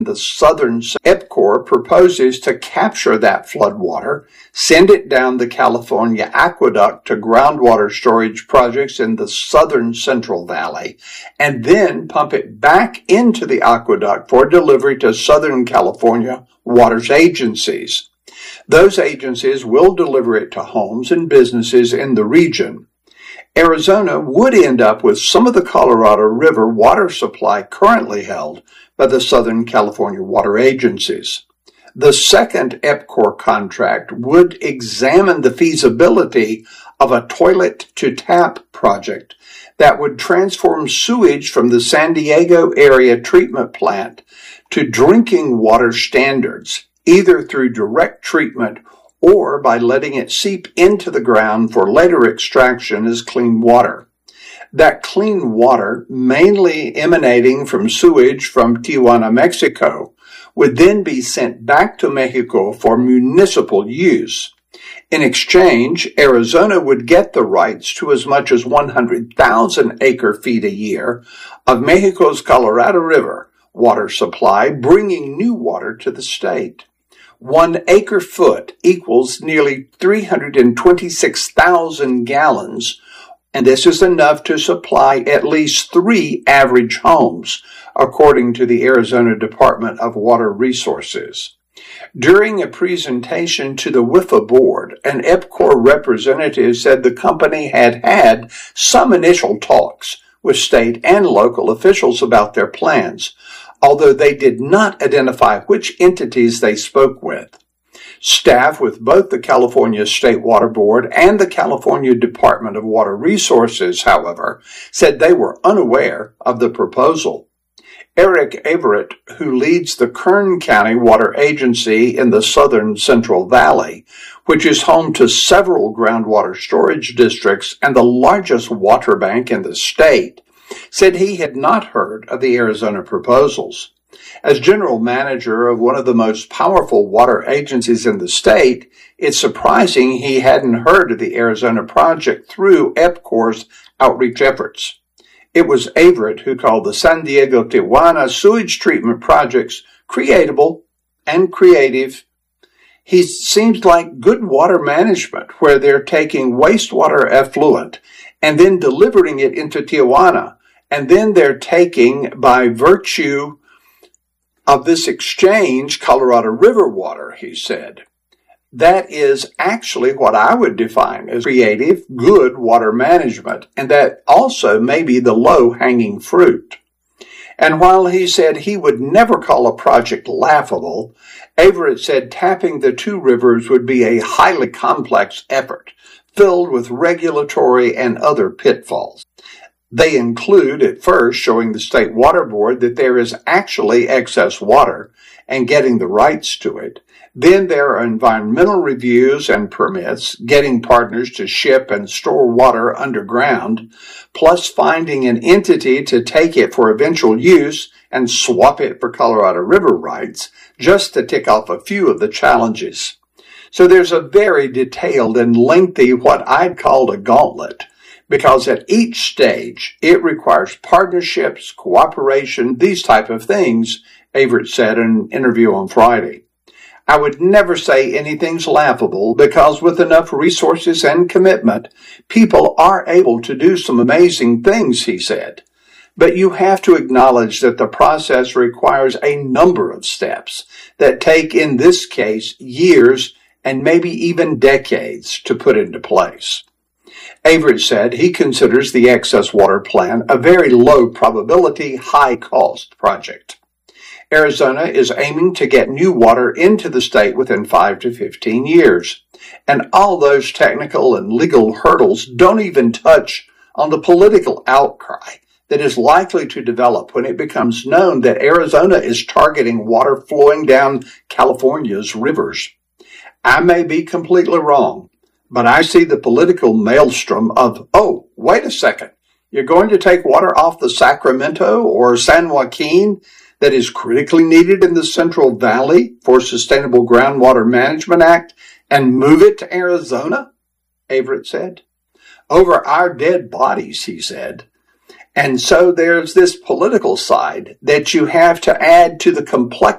The southern EPCOR proposes to capture that floodwater, send it down the California Aqueduct to groundwater storage projects in the southern Central Valley, and then pump it back into the aqueduct for delivery to Southern California waters agencies. Those agencies will deliver it to homes and businesses in the region. Arizona would end up with some of the Colorado River water supply currently held by the Southern California water agencies. The second EPCOR contract would examine the feasibility of a toilet-to-tap project that would transform sewage from the San Diego area treatment plant to drinking water standards, either through direct treatment or by letting it seep into the ground for later extraction as clean water. That clean water, mainly emanating from sewage from Tijuana, Mexico, would then be sent back to Mexico for municipal use. In exchange, Arizona would get the rights to as much as 100,000 acre-feet a year of Mexico's Colorado River water supply, bringing new water to the state. 1 acre-foot equals nearly 326,000 gallons, and this is enough to supply at least 3 average homes, according to the Arizona Department of Water Resources. During a presentation to the WIFA board, an EPCOR representative said the company had had some initial talks with state and local officials about their plans, although they did not identify which entities they spoke with. Staff with both the California State Water Board and the California Department of Water Resources, however, said they were unaware of the proposal. Eric Everett, who leads the Kern County Water Agency in the southern Central Valley, which is home to several groundwater storage districts and the largest water bank in the state, said he had not heard of the Arizona proposals. As general manager of one of the most powerful water agencies in the state, it's surprising he hadn't heard of the Arizona project through EPCOR's outreach efforts. It was Everett who called the San Diego-Tijuana sewage treatment projects creatable and creative. He seems like good water management, where they're taking wastewater effluent and then delivering it into Tijuana, and then they're taking, by virtue of this exchange, Colorado River water, he said. That is actually what I would define as creative, good water management, and that also may be the low-hanging fruit. And while he said he would never call a project laughable, Everett said tapping the two rivers would be a highly complex effort, filled with regulatory and other pitfalls. They include, at first, showing the State Water Board that there is actually excess water and getting the rights to it. Then there are environmental reviews and permits, getting partners to ship and store water underground, plus finding an entity to take it for eventual use and swap it for Colorado River rights, just to tick off a few of the challenges. So there's a very detailed and lengthy, what I'd call a gauntlet, because at each stage it requires partnerships, cooperation, these type of things, Everett said in an interview on Friday. I would never say anything's laughable, because with enough resources and commitment, people are able to do some amazing things, he said. But you have to acknowledge that the process requires a number of steps that take, in this case, years and maybe even decades to put into place. Everett said he considers the excess water plan a very low probability, high cost project. Arizona is aiming to get new water into the state within 5 to 15 years. And all those technical and legal hurdles don't even touch on the political outcry that is likely to develop when it becomes known that Arizona is targeting water flowing down California's rivers. I may be completely wrong, but I see the political maelstrom of, oh, wait a second, you're going to take water off the Sacramento or San Joaquin that is critically needed in the Central Valley for Sustainable Groundwater Management Act and move it to Arizona, Everett said. Over our dead bodies, he said. And so there's this political side that you have to add to the complexity